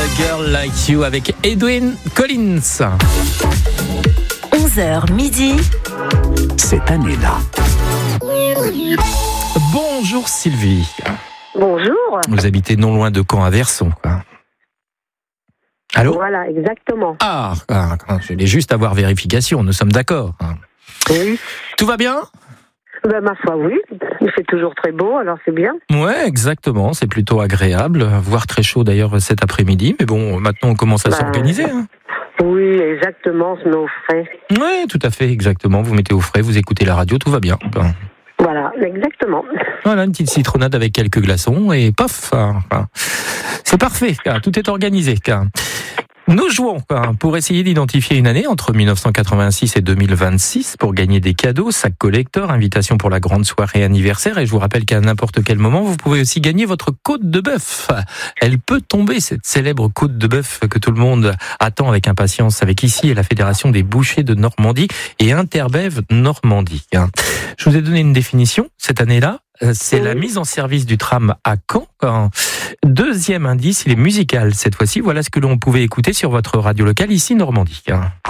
Girl Like You avec Edwyn Collins. 11h midi. Cette année-là. Bonjour Sylvie. Bonjour. Vous habitez non loin de Caen à Verson, quoi. Allô ? Voilà, exactement. Je voulais juste avoir vérification, nous sommes d'accord. Oui. Tout va bien ? Ben, ma foi, oui. Il fait toujours très beau, alors c'est bien. Ouais, exactement, c'est plutôt agréable, voire très chaud d'ailleurs cet après-midi, mais bon, maintenant on commence à s'organiser. Hein. Oui, exactement, on se met au frais. Oui, tout à fait, exactement, vous mettez au frais, vous écoutez la radio, tout va bien. Voilà, exactement. Voilà, une petite citronnade avec quelques glaçons et paf, c'est parfait, tout est organisé. Nous jouons pour essayer d'identifier une année entre 1986 et 2026 pour gagner des cadeaux, sac collector, invitation pour la grande soirée anniversaire. Et je vous rappelle qu'à n'importe quel moment, vous pouvez aussi gagner votre côte de bœuf. Elle peut tomber, cette célèbre côte de bœuf que tout le monde attend avec impatience, avec ici la Fédération des bouchers de Normandie et Interbev Normandie. Je vous ai donné une définition cette année-là. C'est la mise en service du tram à Caen. Deuxième indice, il est musical cette fois-ci. Voilà ce que l'on pouvait écouter sur votre radio locale ici Normandie.